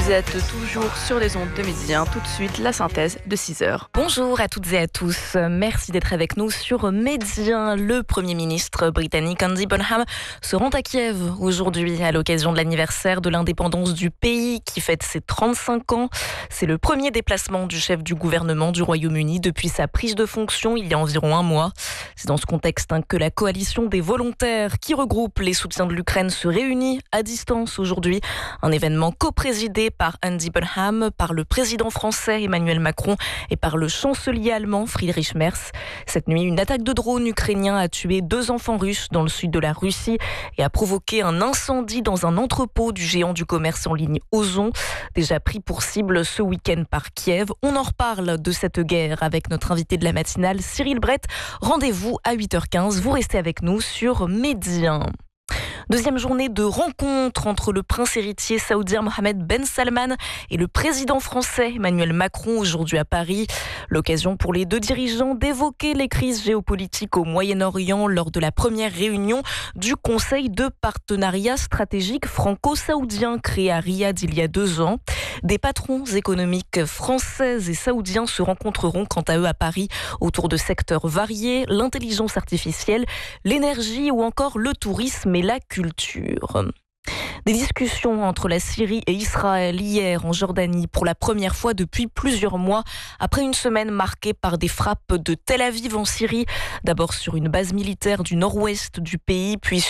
Vous êtes toujours sur les ondes de Midi 1. Tout de suite, la synthèse de 6h. Bonjour à toutes et à tous. Merci d'être avec nous sur Midi 1. Le Premier ministre britannique Andy Burnham se rend à Kiev aujourd'hui à l'occasion de l'anniversaire de l'indépendance du pays qui fête ses 35 ans. C'est le premier déplacement du chef du gouvernement du Royaume-Uni depuis sa prise de fonction il y a environ un mois. C'est dans ce contexte que la coalition des volontaires qui regroupe les soutiens de l'Ukraine se réunit à distance aujourd'hui. Un événement coprésidé par Andy Burnham, par le président français Emmanuel Macron et par le chancelier allemand Friedrich Merz. Cette nuit, une attaque de drone ukrainien a tué 2 enfants russes dans le sud de la Russie et a provoqué un incendie dans un entrepôt du géant du commerce en ligne Ozon, déjà pris pour cible ce week-end par Kiev. On en reparle de cette guerre avec notre invité de la matinale, Cyril Brett. Rendez-vous à 8h15. Vous restez avec nous sur Midi 1. Deuxième journée de rencontre entre le prince héritier saoudien Mohammed Ben Salman et le président français Emmanuel Macron aujourd'hui à Paris. L'occasion pour les deux dirigeants d'évoquer les crises géopolitiques au Moyen-Orient lors de la première réunion du Conseil de partenariat stratégique franco-saoudien créé à Riyad il y a 2 ans. Des patrons économiques français et saoudiens se rencontreront quant à eux à Paris autour de secteurs variés, l'intelligence artificielle, l'énergie ou encore le tourisme et la culture. Des discussions entre la Syrie et Israël hier en Jordanie pour la première fois depuis plusieurs mois, après une semaine marquée par des frappes de Tel Aviv en Syrie, d'abord sur une base militaire du nord-ouest du pays, puis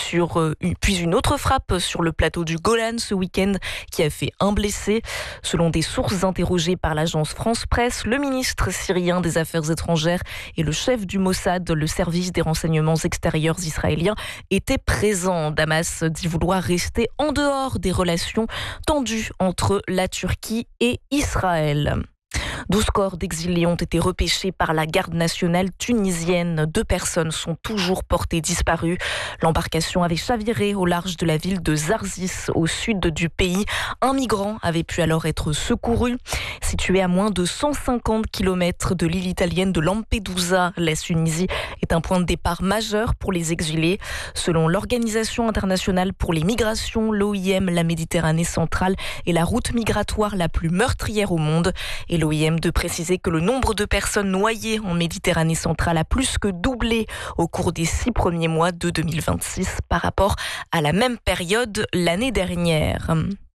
une autre frappe sur le plateau du Golan ce week-end qui a fait un blessé. Selon des sources interrogées par l'agence France Presse, le ministre syrien des Affaires étrangères et le chef du Mossad, le service des renseignements extérieurs israélien, étaient présents. Damas dit vouloir rester en dehors des relations tendues entre la Turquie et Israël. 12 corps d'exilés ont été repêchés par la garde nationale tunisienne. 2 personnes sont toujours portées disparues. L'embarcation avait chaviré au large de la ville de Zarzis, au sud du pays. Un migrant avait pu alors être secouru. Située à moins de 150 km de l'île italienne de Lampedusa, la Tunisie est un point de départ majeur pour les exilés. Selon l'Organisation internationale pour les migrations, l'OIM, la Méditerranée centrale est la route migratoire la plus meurtrière au monde. Et l'OIM de préciser que le nombre de personnes noyées en Méditerranée centrale a plus que doublé au cours des 6 premiers mois de 2026 par rapport à la même période l'année dernière.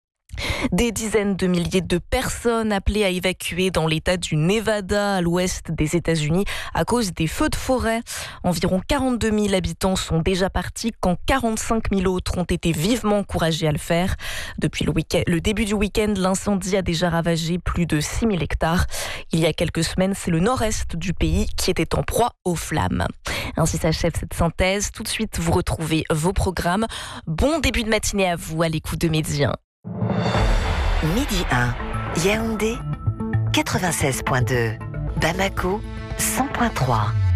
Des dizaines de milliers de personnes appelées à évacuer dans l'état du Nevada à l'ouest des États-Unis à cause des feux de forêt. Environ 42 000 habitants sont déjà partis quand 45 000 autres ont été vivement encouragés à le faire. Depuis le début du week-end, l'incendie a déjà ravagé plus de 6 000 hectares. Il y a quelques semaines, c'est le nord-est du pays qui était en proie aux flammes. Ainsi s'achève cette synthèse. Tout de suite, vous retrouvez vos programmes. Bon début de matinée à vous à l'écoute de Midi 1. Midi 1, Yaoundé 96.2, Bamako 100.3.